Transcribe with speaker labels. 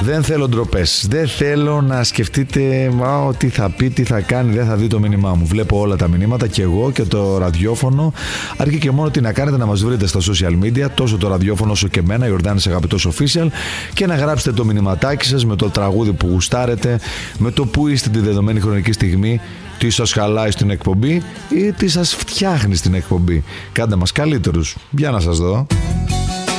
Speaker 1: Δεν θέλω ντροπές. Δεν θέλω να σκεφτείτε τι θα πει, τι θα κάνει, δεν θα δει το μήνυμά μου. Βλέπω όλα τα μηνύματα και εγώ και το ραδιόφωνο. Αρκεί και μόνο τι να κάνετε, να μας βρείτε στα social media, τόσο το ραδιόφωνο όσο και εμένα, Ιορδάνης Αγαπητός Official, και να γράψετε το μηνυματάκι σας με το τραγούδι που γουστάρετε, με το που είστε τη δεδομένη χρονική στιγμή, τι σας χαλάει στην εκπομπή ή τι σας φτιάχνει στην εκπομπή. Κάντε μας καλύτερους. Για να σας δω.